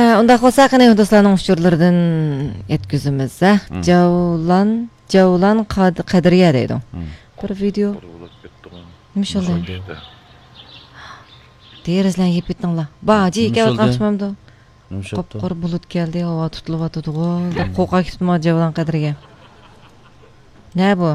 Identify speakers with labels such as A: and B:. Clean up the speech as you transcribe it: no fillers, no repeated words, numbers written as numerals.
A: Онда болса қане достарның ұшырлардан еткізіміз. Жаулан қадырия дейді. Бір видео. Неміш олды? Терізлен епеттіңла. Ба, жейке атқаншымамды. Қоп-қор бұлыт келді, ова тұтылып атыды ғой. Қоқа кетті ма жаулан қадырия. Не бұл?